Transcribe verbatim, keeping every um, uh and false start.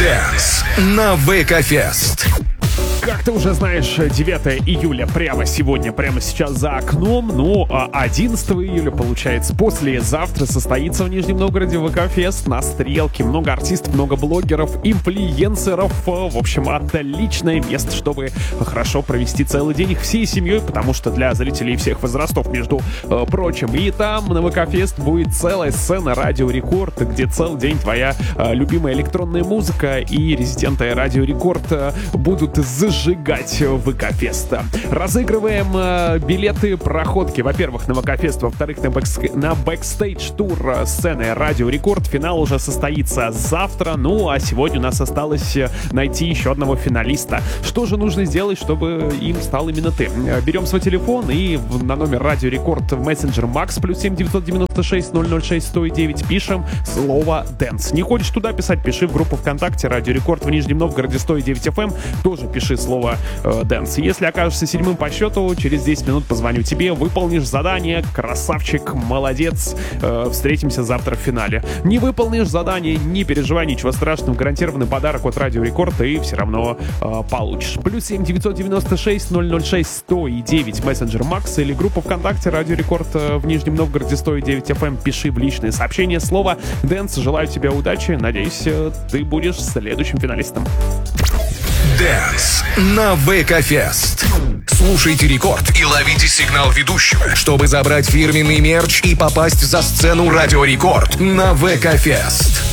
Dance на вэ ка Fest. Как ты уже знаешь, девятое июля прямо сегодня, прямо сейчас за окном. Ну, а одиннадцатого июля, получается, послезавтра состоится в Нижнем Новгороде вэ ка Fest на Стрелке. Много артистов, много блогеров, инфлюенсеров. В общем, отличное место, чтобы хорошо провести целый день их всей семьей, потому что для зрителей всех возрастов, между э, прочим. И там на вэ ка Fest будет целая сцена Радио Рекорд, где целый день твоя э, любимая электронная музыка и резиденты Радио Рекорд э, будут зажигать вэ ка Fest. Разыгрываем э, билеты, проходки, во-первых, на вэ ка Fest, во-вторых, на, бэкс- на бэкстейдж-тур сцены Радио Рекорд. Финал уже состоится завтра, ну а сегодня у нас осталось найти еще одного финалиста. Что же нужно сделать, чтобы им стал именно ты? Берем свой телефон и на номер Радио Рекорд в мессенджер Макс плюс семь девятьсот девяносто шесть ноль ноль шесть сто девять пишем слово «Dance». Не хочешь туда писать, пиши в группу ВКонтакте Радио Рекорд в Нижнем Новгороде сто девять эф эм, тоже пиши слово э, «Dance». Если окажешься седьмым по счету, через десять минут позвоню тебе, выполнишь задание, красавчик, молодец, э, встретимся завтра в финале. Не выполнишь задание, не переживай, ничего страшного, гарантированный подарок от Радио Рекорд и все равно э, получишь. Плюс семь девятьсот девяносто шесть ноль ноль шесть сто девять мессенджер Макс или группа ВКонтакте Радио Рекорд э, в Нижнем Новгороде сто девять эф эм, пиши в личные сообщения слово «Dance». Желаю тебе удачи, надеюсь, э, ты будешь следующим финалистом. Dance на вэ ка Fest. Слушайте Рекорд и ловите сигнал ведущего, чтобы забрать фирменный мерч и попасть за сцену Радио Рекорд на вэ ка Fest.